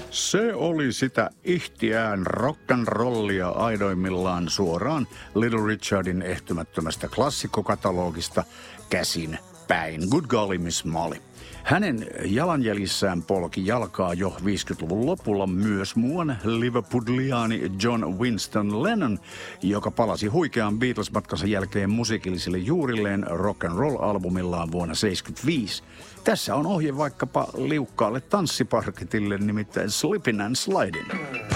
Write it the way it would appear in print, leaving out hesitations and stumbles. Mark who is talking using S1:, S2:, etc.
S1: Se oli sitä ihtiään rock'n'rollia aidoimmillaan suoraan Little Richardin ehtymättömästä klassikkokatalogista käsin päin. Good golly, Miss Molly. Hänen jalanjäljissään polki jalkaa jo 50-luvun lopulla myös muuan liverpudliaani John Winston Lennon, joka palasi huikean Beatles-matkansa jälkeen musiikillisille juurilleen rock'n'roll-albumillaan vuonna 1975. Tässä on ohje vaikkapa liukkaalle tanssiparketille, nimittäin Slippin' and Slidin'.